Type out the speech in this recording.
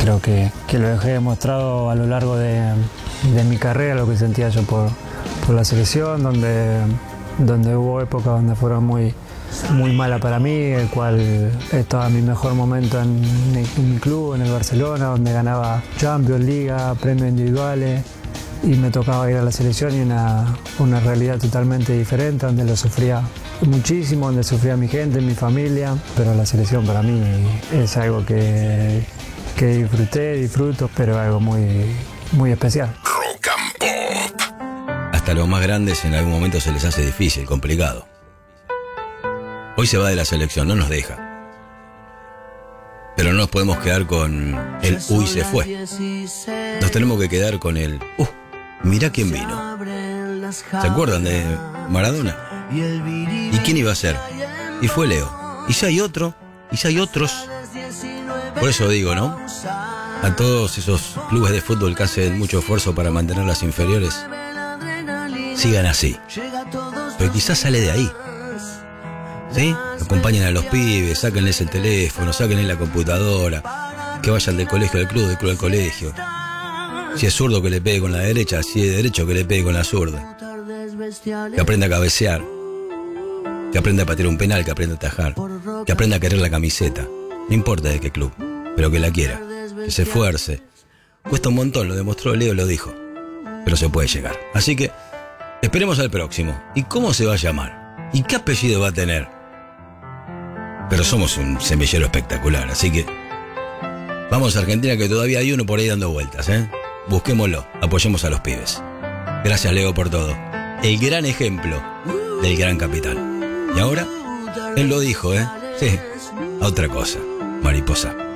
Creo que lo dejé demostrado a lo largo de mi carrera, lo que sentía yo por la selección, donde hubo épocas donde fueron muy mala para mí, el cual estaba en mi mejor momento en mi club, en el Barcelona, donde ganaba Champions, Liga, premios individuales, y me tocaba ir a la selección y una realidad totalmente diferente, donde lo sufría muchísimo, donde sufría mi gente, mi familia, pero la selección para mí es algo que disfruto, pero algo muy especial. Rock and Pop. Hasta los más grandes en algún momento se les hace difícil, complicado. Hoy se va de la selección, no nos deja. Pero no nos podemos quedar con el uy se fue. Nos tenemos que quedar con el mirá quién vino. ¿Se acuerdan de Maradona? ¿Y quién iba a ser? Y fue Leo. Y ya hay otro, y ya hay otros. Por eso digo, ¿no? A todos esos clubes de fútbol que hacen mucho esfuerzo para mantener las inferiores, sigan así. Pero quizás sale de ahí. ¿Sí? Acompañen a los pibes, sáquenles el teléfono, sáquenles la computadora, que vayan del colegio al club, del club al colegio. Si es zurdo, que le pegue con la derecha, si es derecho, que le pegue con la zurda. Que aprenda a cabecear, que aprenda a patear un penal, que aprenda a atajar, que aprenda a querer la camiseta. No importa de qué club, pero que la quiera, que se esfuerce. Cuesta un montón, lo demostró Leo, lo dijo, pero se puede llegar. Así que esperemos al próximo. ¿Y cómo se va a llamar? ¿Y qué apellido va a tener? Pero somos un semillero espectacular, así que vamos a Argentina, que todavía hay uno por ahí dando vueltas, ¿eh? Busquémoslo, apoyemos a los pibes. Gracias, Leo, por todo. El gran ejemplo del gran capitán. Y ahora, él lo dijo, ¿eh? Sí, a otra cosa, mariposa.